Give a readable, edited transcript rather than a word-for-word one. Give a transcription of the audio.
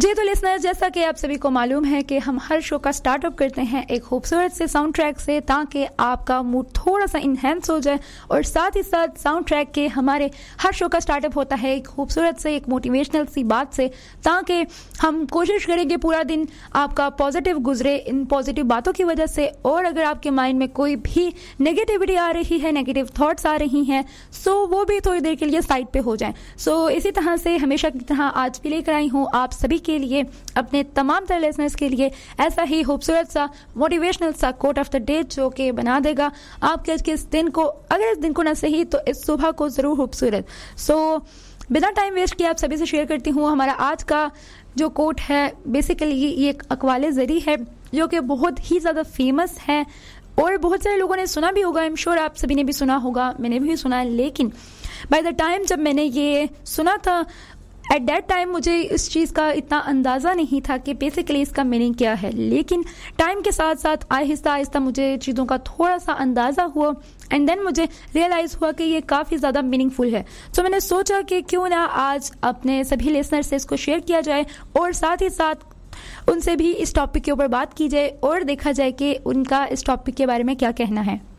जी तो लिसनर्स, जैसा कि आप सभी को मालूम है कि हम हर शो का स्टार्टअप करते हैं एक खूबसूरत से साउंड ट्रैक से, ताकि आपका मूड थोड़ा सा इन्हेंस हो जाए। और साथ ही साथ साउंड ट्रैक के हमारे हर शो का स्टार्टअप होता है एक खूबसूरत से, एक मोटिवेशनल सी बात से, ताकि हम कोशिश करेंगे पूरा दिन आपका पॉजिटिव गुजरे इन पॉजिटिव बातों की वजह से। और अगर आपके माइंड में कोई भी नेगेटिविटी आ रही है, नेगेटिव थॉट्स आ रही हैं, सो वो भी थोड़ी देर के लिए साइड पे हो जाएं। सो इसी तरह से हमेशा की तरह आज भी लेकर आई हूँ आप सभी के लिए, अपने तमाम तरह लिसनर्स के लिए, ऐसा ही खूबसूरत सा मोटिवेशनल सा कोट ऑफ द डे जो कि बना देगा आपके आज के इस दिन को, अगर इस दिन को ना सही तो इस सुबह को जरूर खूबसूरत। सो बिना टाइम वेस्ट किए आप सभी से शेयर करती हूँ हमारा आज का जो कोट है। बेसिकली ये एक अक़वाले ज़री है जो कि बहुत ही ज़्यादा फेमस है और बहुत सारे लोगों ने सुना भी होगा। आई एम श्योर आप सभी ने भी सुना होगा, मैंने भी सुना। लेकिन बाय द टाइम जब मैंने ये सुना था, एट दैट टाइम मुझे इस चीज़ का इतना अंदाज़ा नहीं था कि बेसिकली इसका मीनिंग क्या है। लेकिन टाइम के साथ साथ आहिस्ता आहिस्ता मुझे चीज़ों का थोड़ा सा अंदाज़ा हुआ एंड देन मुझे रियलाइज़ हुआ कि ये काफ़ी ज़्यादा मीनिंगफुल है। तो मैंने सोचा कि क्यों ना आज अपने सभी लिसनर से इसको शेयर किया जाए और साथ ही साथ उनसे भी इस टॉपिक के ऊपर बात की जाए और देखा जाए कि उनका इस टॉपिक के बारे में क्या कहना है।